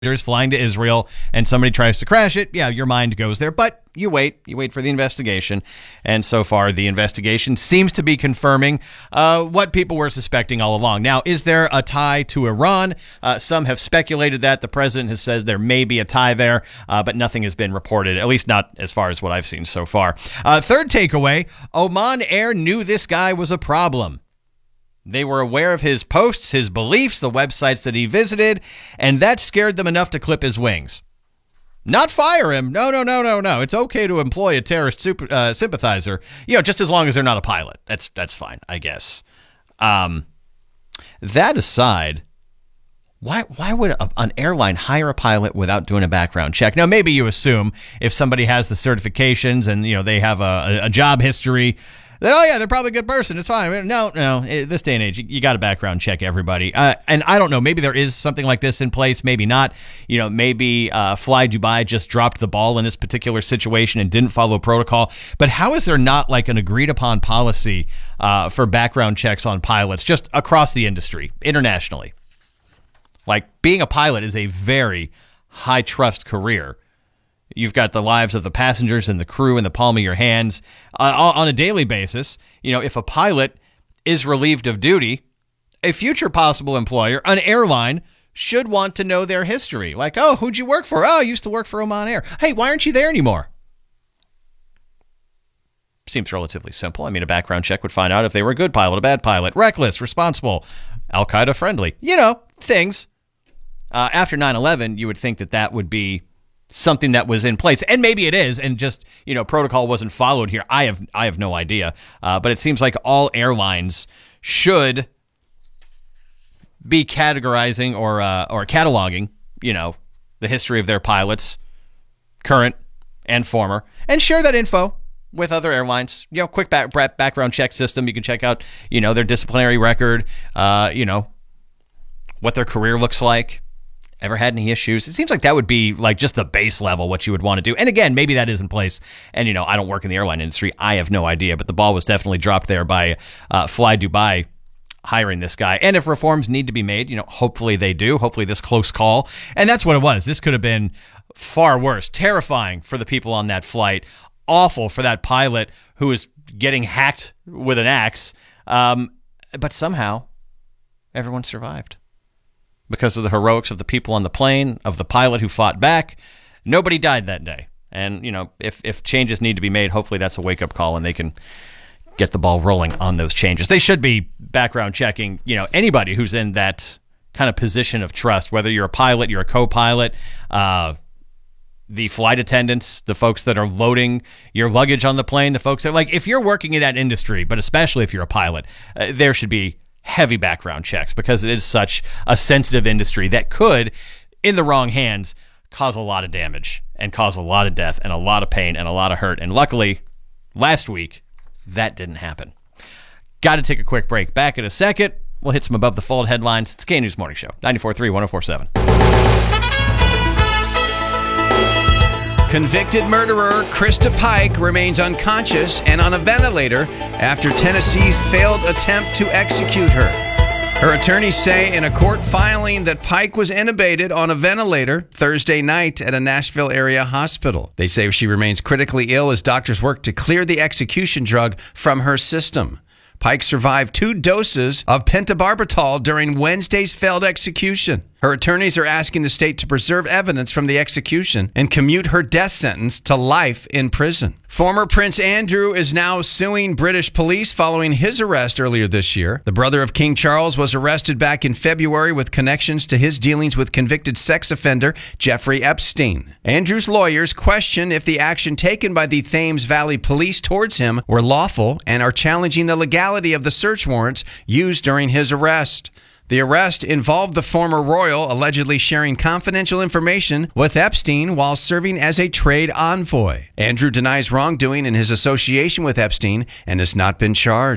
flying to Israel and somebody tries to crash it, yeah, your mind goes there. But you wait for the investigation. And so far, the investigation seems to be confirming what people were suspecting all along. Now, is there a tie to Iran? Some have speculated that. The president has said there may be a tie there, but nothing has been reported, at least not as far as what I've seen so far. Third takeaway, Oman Air knew this guy was a problem. They were aware of his posts, his beliefs, the websites that he visited, and that scared them enough to clip his wings. Not fire him. No. It's okay to employ a terrorist sympathizer, just as long as they're not a pilot. That's fine, I guess. That aside, why would an airline hire a pilot without doing a background check? Now, maybe you assume if somebody has the certifications and they have a job history, that, they're probably a good person. It's fine. No. This day and age, you got to background check everybody. And I don't know. Maybe there is something like this in place. Maybe not. Maybe Fly Dubai just dropped the ball in this particular situation and didn't follow protocol. But how is there not like an agreed upon policy for background checks on pilots just across the industry, internationally? Like, being a pilot is a very high trust career. You've got the lives of the passengers and the crew in the palm of your hands on a daily basis. If a pilot is relieved of duty, a future possible employer, an airline, should want to know their history. Like, oh, who'd you work for? Oh, I used to work for Oman Air. Hey, why aren't you there anymore? Seems relatively simple. I mean, a background check would find out if they were a good pilot, a bad pilot, reckless, responsible, Al-Qaeda friendly. Things. After 9/11, you would think that would be something that was in place, and maybe it is, and just protocol wasn't followed here. I have no idea, but it seems like all airlines should be categorizing or cataloging the history of their pilots, current and former, and share that info with other airlines. Quick background check system. You can check out their disciplinary record, what their career looks like. Ever had any issues? It seems like that would be like just the base level, what you would want to do. And again, maybe that is in place. And, I don't work in the airline industry. I have no idea. But the ball was definitely dropped there by Fly Dubai hiring this guy. And if reforms need to be made, hopefully they do. Hopefully this close call. And that's what it was. This could have been far worse. Terrifying for the people on that flight. Awful for that pilot who was getting hacked with an axe. But somehow everyone survived. Because of the heroics of the people on the plane, of the pilot who fought back, nobody died that day. And, if changes need to be made, hopefully that's a wake-up call and they can get the ball rolling on those changes. They should be background checking, anybody who's in that kind of position of trust, whether you're a pilot, you're a co-pilot, the flight attendants, the folks that are loading your luggage on the plane, the folks that, if you're working in that industry, but especially if you're a pilot, there should be heavy background checks because it is such a sensitive industry that could, in the wrong hands, cause a lot of damage and cause a lot of death and a lot of pain and a lot of hurt. And luckily, last week, that didn't happen. Got to take a quick break. Back in a second. We'll hit some above the fold headlines. It's K News Morning Show, 94.3, 104.7. Convicted murderer Krista Pike remains unconscious and on a ventilator after Tennessee's failed attempt to execute her. Her attorneys say in a court filing that Pike was intubated on a ventilator Thursday night at a Nashville area hospital. They say she remains critically ill as doctors work to clear the execution drug from her system. Pike survived 2 doses of pentobarbital during Wednesday's failed execution. Her attorneys are asking the state to preserve evidence from the execution and commute her death sentence to life in prison. Former Prince Andrew is now suing British police following his arrest earlier this year. The brother of King Charles was arrested back in February with connections to his dealings with convicted sex offender Jeffrey Epstein. Andrew's lawyers question if the action taken by the Thames Valley Police towards him were lawful and are challenging the legality of the search warrants used during his arrest. The arrest involved the former royal allegedly sharing confidential information with Epstein while serving as a trade envoy. Andrew denies wrongdoing in his association with Epstein and has not been charged.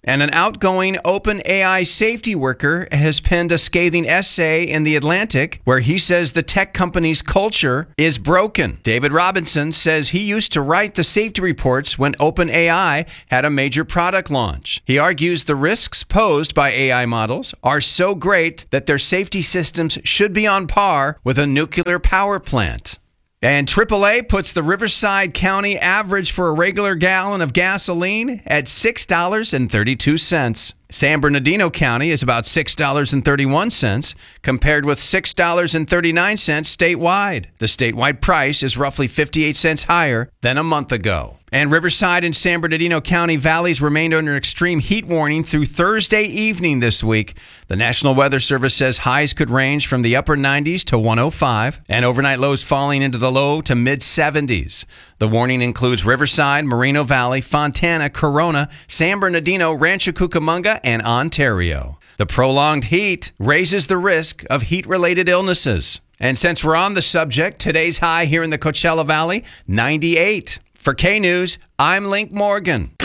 And an outgoing OpenAI safety worker has penned a scathing essay in The Atlantic where he says the tech company's culture is broken. David Robinson says he used to write the safety reports when OpenAI had a major product launch. He argues the risks posed by AI models are so great that their safety systems should be on par with a nuclear power plant. And AAA puts the Riverside County average for a regular gallon of gasoline at $6.32. San Bernardino County is about $6.31, compared with $6.39 statewide. The statewide price is roughly 58 cents higher than a month ago. And Riverside and San Bernardino County valleys remained under extreme heat warning through Thursday evening this week. The National Weather Service says highs could range from the upper 90s to 105, and overnight lows falling into the low to mid-70s. The warning includes Riverside, Moreno Valley, Fontana, Corona, San Bernardino, Rancho Cucamonga, and Ontario. The prolonged heat raises the risk of heat-related illnesses. And since we're on the subject, today's high here in the Coachella Valley, 98. For K-News, I'm Link Morgan.